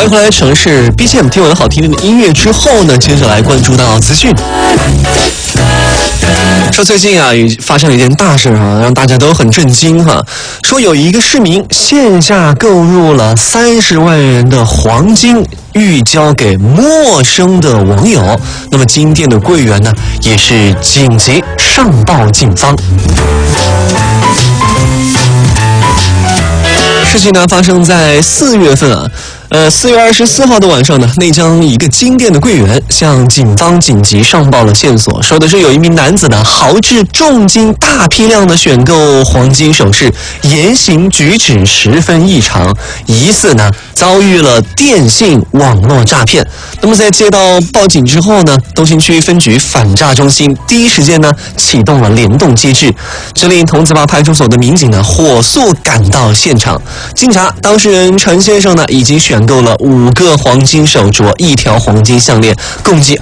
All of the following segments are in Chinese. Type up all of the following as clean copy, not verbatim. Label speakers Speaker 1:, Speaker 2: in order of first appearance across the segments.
Speaker 1: 迎回来，城市 BGM 听完好听的音乐之后呢，接着来关注到资讯。说最近啊，发生了一件大事啊，让大家都很震惊哈。说有一个市民线下购入了30万元的黄金，预交给陌生的网友。那么金店的柜员呢，也是紧急上报警方。事情呢发生在4月份啊。4月24号的晚上呢，内江一个金店的柜员向警方紧急上报了线索，说的是有一名男子呢豪掷重金大批量的选购黄金首饰，言行举止十分异常，疑似呢遭遇了电信网络诈骗。那么在接到报警之后呢，东兴区分局反诈中心第一时间呢启动了联动机制，指令桐梓坝派出所的民警呢火速赶到现场。经查，当事人陈先生呢已经选购了5个黄金手镯，1条黄金项链，共计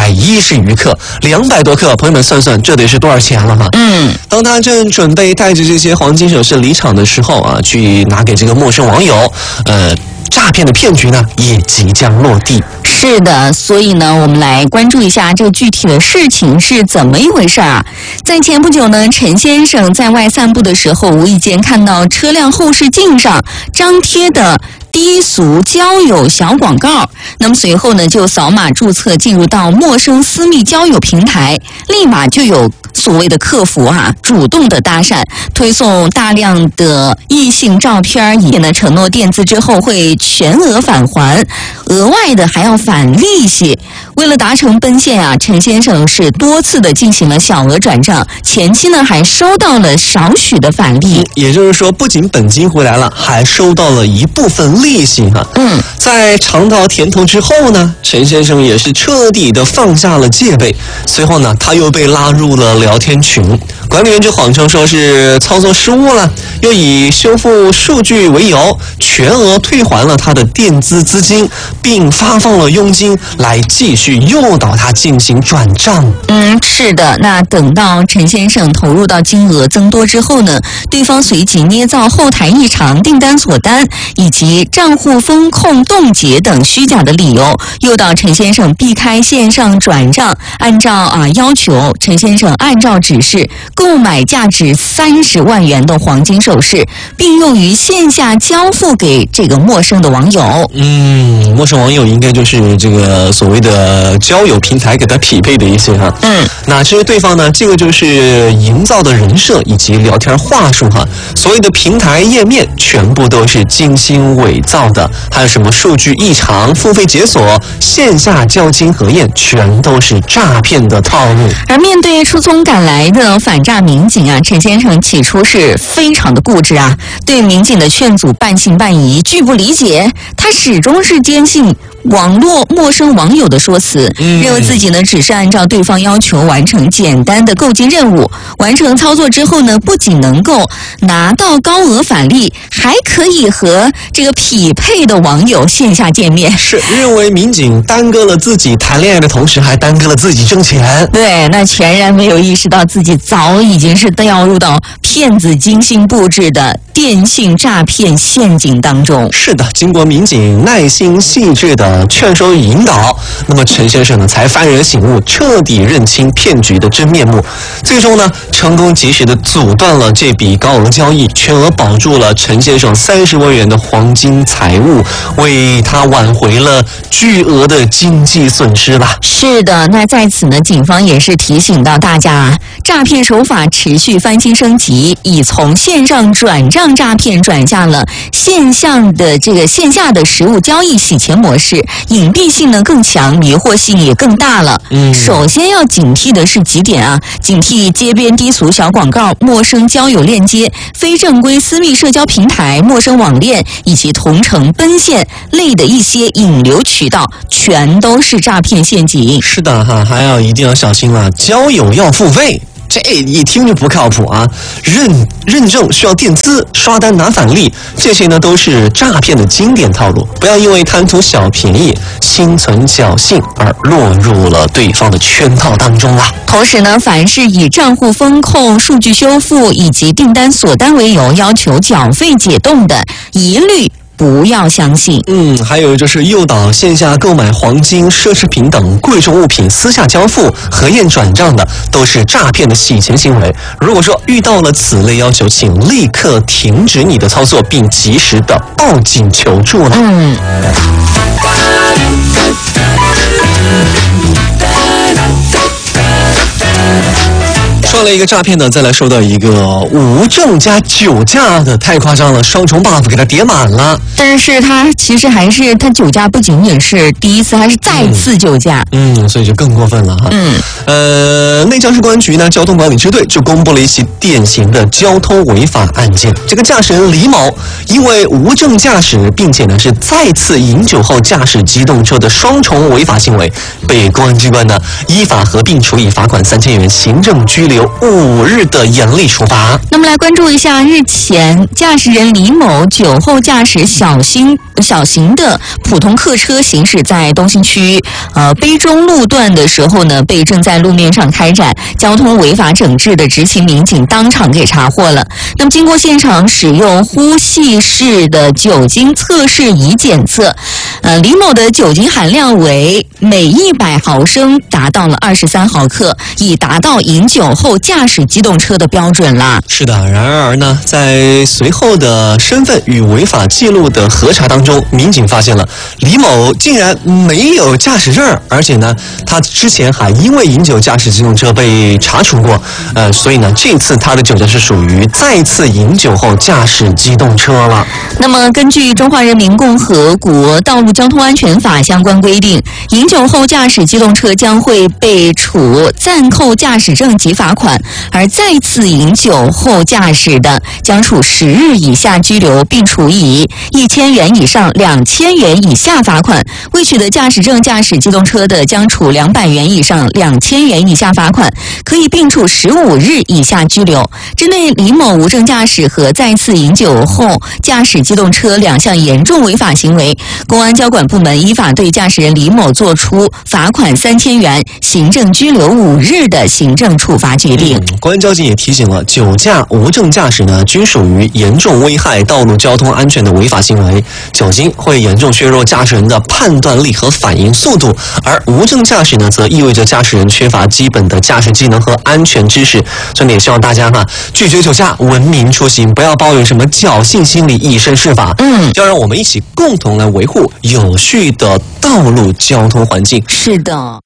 Speaker 1: 210余克，200多克。朋友们算算，这得是多少钱了哈？当他正准备带着这些黄金首饰离场的时候啊，去拿给这个陌生网友，诈骗的骗局呢也即将落地。
Speaker 2: 是的，所以呢，我们来关注一下这个具体的事情是怎么一回事啊？在前不久呢，陈先生在外散步的时候，无意间看到车辆后视镜上张贴的低俗交友小广告，那么随后呢，就扫码注册进入到陌生私密交友平台，立马就有所谓的客服主动的搭讪，推送大量的异性照片，也呢承诺垫资之后会全额返还，额外的还要返利息。为了达成奔现陈先生是多次的进行了小额转账，前期呢还收到了少许的返利。
Speaker 1: 也就是说，不仅本金回来了，还收到了一部分利息哈。在尝到甜头之后呢，陈先生也是彻底的放下了戒备。随后呢，他又被拉入了聊天群，管理员就谎称说是操作失误了，又以修复数据为由，全额退还了他的垫资资金，并发放了佣金来继续诱导他进行转账。
Speaker 2: 是的。那等到陈先生投入到金额增多之后呢，对方随即捏造后台异常、订单锁单以及账户风控冻结等虚假的理由，诱导陈先生避开线上转账，按照要求，陈先生按照指示购买价值30万元的黄金首饰，并用于线下交付给这个陌生的网友。
Speaker 1: 陌生网友应该就是这个所谓的交友平台给他匹配的一些哈。那至于对方呢，这个就是营造的人设以及聊天话术哈。所谓的平台页面全部都是精心伪造的，还有什么数据异常、付费解锁、线下交金核验，全都是诈骗的套路。
Speaker 2: 而面对出匆赶来的反诈民警陈先生起初是非常的固执对民警的劝阻半信半疑，拒不理解。他始终是坚信网络陌生网友的说辞，认为自己呢只是按照对方要求完成简单的购金任务，完成操作之后呢，不仅能够拿到高额返利，还可以和这个匹配的网友线下见面。
Speaker 1: 是认为民警耽搁了自己谈恋爱的同时，还耽搁了自己挣钱。
Speaker 2: 对，那全然没有意识到自己早已经是掉入到骗子精心布置的电信诈骗陷阱当中。
Speaker 1: 是的，经过民警耐心细致的劝说引导，那么陈先生呢才幡然醒悟，彻底认清骗局的真面目。最终呢，成功及时的阻断了这笔高额交易，全额保住了陈先生30万元的黄金财物，为他挽回了巨额的经济损失了。
Speaker 2: 是的，那在此呢，警方也是提醒到大家诈骗手法持续翻新升级，已从线上转账诈骗转向了线下的实物交易洗钱模式，隐蔽性呢更强，迷惑性也更大了。首先要警惕的是几点警惕街边低俗小广告、陌生交友链接、非正规私密社交平台、陌生网恋以及同城奔现类的一些引流渠道，全都是诈骗陷阱。
Speaker 1: 是的还要一定要小心了，交友要付费。这一听就不靠谱认证需要垫资，刷单拿返利，这些呢都是诈骗的经典套路。不要因为贪图小便宜、心存侥幸而落入了对方的圈套当中啦。
Speaker 2: 同时呢，凡是以账户风控、数据修复以及订单锁单为由要求缴费解冻的，一律不要相信。
Speaker 1: 还有就是诱导线下购买黄金、奢侈品等贵重物品私下交付、核验转账的，都是诈骗的洗钱行为。如果说遇到了此类要求，请立刻停止你的操作，并及时的报警求助了。说了一个诈骗呢，再来说到一个无证加酒驾的，太夸张了，双重 buff 给它叠满了。
Speaker 2: 但是他其实还是他酒驾不仅仅是第一次，还是再次酒驾。
Speaker 1: 所以就更过分了哈。内江市公安局呢交通管理支队就公布了一起典型的交通违法案件。这个驾驶人李某因为无证驾驶，并且呢是再次饮酒后驾驶机动车的双重违法行为，被公安机关呢依法合并处以罚款3000元、行政拘留5日的严厉处罚。
Speaker 2: 那么来关注一下，日前驾驶人李某酒后驾驶小型的普通客车行驶在东兴区碑中路段的时候呢，被正在路面上开展交通违法整治的执勤民警当场给查获了。那么经过现场使用呼气式的酒精测试仪检测，李某的酒精含量为每100毫升达到了23毫克，已达到饮酒后驾驶机动车的标准了。
Speaker 1: 是的，然而呢，在随后的身份与违法记录的核查当中，民警发现了李某竟然没有驾驶证，而且呢，他之前还因为饮酒驾驶机动车被查处过，所以呢，这次他的酒驾是属于再次饮酒后驾驶机动车了。
Speaker 2: 那么，根据《中华人民共和国道路交通安全法》相关规定，饮酒后驾驶机动车将会被处暂扣驾驶证及罚款，而再次饮酒后驾驶的，将处10日以下拘留，并处以1000元以上2000元以下罚款；未取得驾驶证驾驶机动车的，将处200元以上2000元以下罚款，可以并处15日以下拘留。针对李某无证驾驶和再次饮酒后驾驶机动车2项严重违法行为，公安交管部门依法对驾驶人李某作出罚款3000元、行政拘留5日的行政处罚决定。
Speaker 1: 公安交警也提醒了，酒驾、无证驾驶呢，均属于严重危害道路交通安全的违法行为。酒精会严重削弱驾驶人的判断力和反应速度，而无证驾驶呢，则意味着驾驶人缺乏基本的驾驶技能和安全知识。所以也希望大家拒绝酒驾，文明出行，不要抱有什么侥幸心理，以身试法。要让我们一起共同来维护有序的道路交通环境。
Speaker 2: 是的。